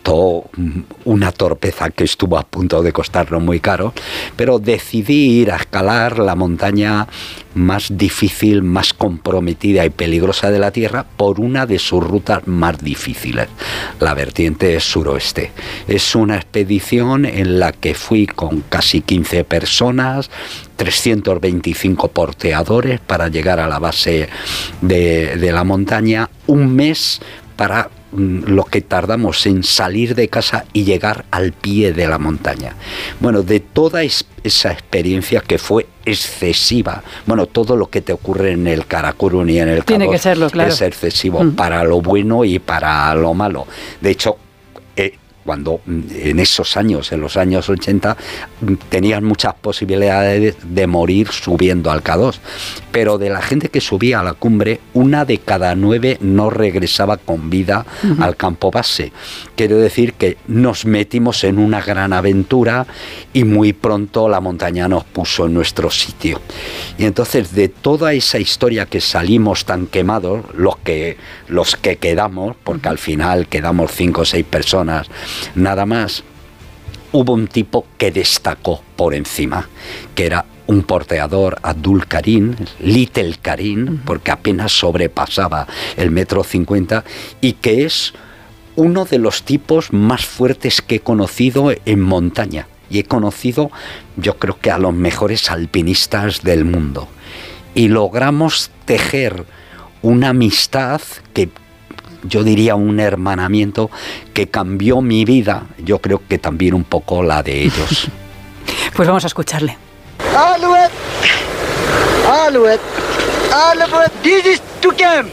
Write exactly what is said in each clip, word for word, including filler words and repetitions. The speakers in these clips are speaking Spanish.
costó una torpeza que estuvo a punto de costarnos muy caro, pero decidí ir a escalar la montaña más difícil, más comprometida y peligrosa de la Tierra por una de sus rutas más difíciles, la vertiente suroeste. Es una expedición en la que fui con casi quince personas, trescientos veinticinco porteadores para llegar a la base de, de la montaña, un mes para lo que tardamos en salir de casa y llegar al pie de la montaña. Bueno, de toda es, esa experiencia que fue excesiva, bueno, todo lo que te ocurre en el Karakorum y en el K dos tiene que serlo, claro, es excesivo, mm. para lo bueno y para lo malo. De hecho, eh, cuando en esos años, en los años ochenta, tenías muchas posibilidades de, de morir subiendo al K dos, pero de la gente que subía a la cumbre, una de cada nueve no regresaba con vida uh-huh. al campo base. Quiero decir que nos metimos en una gran aventura y muy pronto la montaña nos puso en nuestro sitio. Y entonces, de toda esa historia que salimos tan quemados, los que, los que quedamos, porque uh-huh. al final quedamos cinco o seis personas, nada más, hubo un tipo que destacó por encima, que era un porteador, Abdul Karim, Little Karim, porque apenas sobrepasaba el metro cincuenta, y que es uno de los tipos más fuertes que he conocido en montaña. Y he conocido, yo creo que a los mejores alpinistas del mundo. Y logramos tejer una amistad que, yo diría un hermanamiento que cambió mi vida, yo creo que también un poco la de ellos. Pues vamos a escucharle. Alouette, Alouette, Alouette, this is to camp.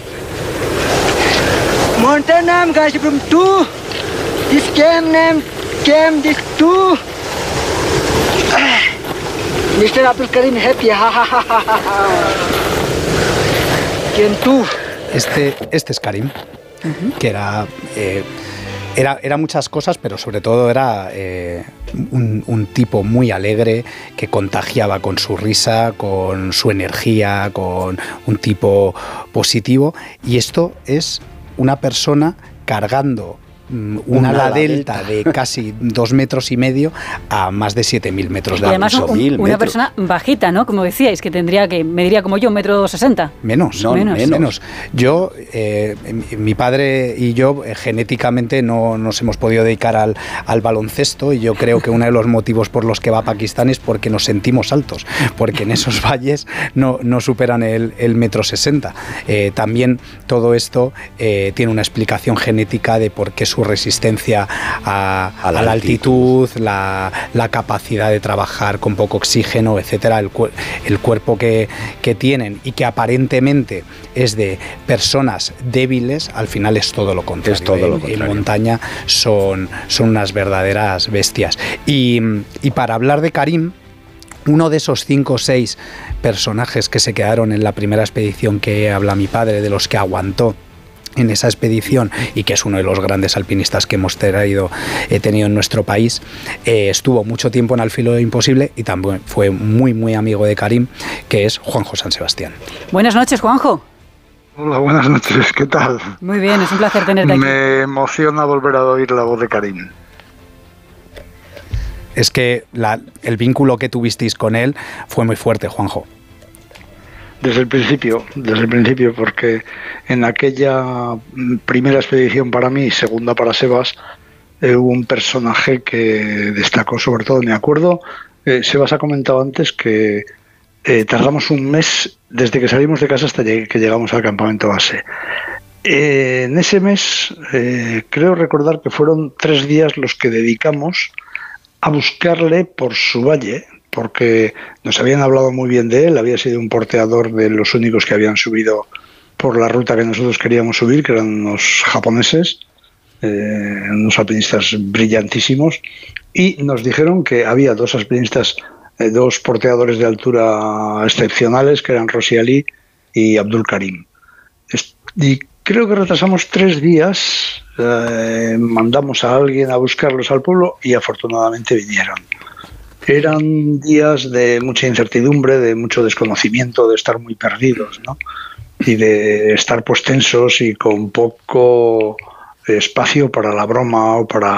Mountain name guys from two, this camp name, camp this two. mister Abdul Karim happy, ha ha ha ha ha. ¿Quién tú? Este, este es Karim. Uh-huh. Que era, eh, era, era muchas cosas, pero sobre todo era eh, un, un tipo muy alegre que contagiaba con su risa, con su energía, con un tipo positivo. Y esto es una persona cargando una, una ala delta, delta de casi dos metros y medio a más de siete mil metros de altura. Y además un, una persona bajita, ¿no? Como decíais, que tendría que mediría como yo, un metro sesenta. Menos, no, menos, menos. menos. Yo, eh, mi padre y yo eh, genéticamente no nos hemos podido dedicar al, al baloncesto, y yo creo que uno de los motivos por los que va a Pakistán es porque nos sentimos altos, porque en esos valles no, no superan el, el metro sesenta. Eh, también todo esto eh, tiene una explicación genética de por qué su resistencia a, a, la, a la altitud, altitud la, la capacidad de trabajar con poco oxígeno, etcétera, el, el cuerpo que, que tienen, y que aparentemente es de personas débiles, al final es todo lo contrario. Es todo lo en, contrario. En montaña son, son unas verdaderas bestias. Y, y para hablar de Karim, uno de esos cinco o seis personajes que se quedaron en la primera expedición que habla mi padre, de los que aguantó en esa expedición, y que es uno de los grandes alpinistas que hemos traído, he tenido en nuestro país, eh, estuvo mucho tiempo en Al filo de imposible y también fue muy muy amigo de Karim, que es Juanjo San Sebastián. Buenas noches, Juanjo. Hola, buenas noches, ¿qué tal? Muy bien, es un placer tenerte aquí. Me emociona volver a oír la voz de Karim. Es que la, el vínculo que tuvisteis con él fue muy fuerte, Juanjo. Desde el principio, desde el principio, porque en aquella primera expedición para mí y segunda para Sebas, eh, hubo un personaje que destacó sobre todo. Me acuerdo, eh, Sebas ha comentado antes que eh, tardamos un mes desde que salimos de casa hasta que llegamos al campamento base. Eh, en ese mes, eh, creo recordar que fueron tres días los que dedicamos a buscarle por su valle, porque nos habían hablado muy bien de él, había sido un porteador de los únicos que habían subido por la ruta que nosotros queríamos subir, que eran unos japoneses, eh, unos alpinistas brillantísimos, y nos dijeron que había dos alpinistas, eh, dos porteadores de altura excepcionales, que eran Rossi Ali y Abdul Karim. Y creo que retrasamos tres días, eh, mandamos a alguien a buscarlos al pueblo y afortunadamente vinieron. Eran días de mucha incertidumbre, de mucho desconocimiento, de estar muy perdidos, ¿no? Y de estar pues tensos y con poco espacio para la broma o para